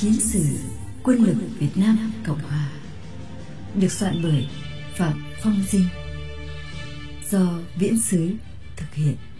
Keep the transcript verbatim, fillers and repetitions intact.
Chiến sử Quân lực Việt Nam Cộng Hòa, được soạn bởi Phạm Phong Dinh, do Viễn Xứ thực hiện.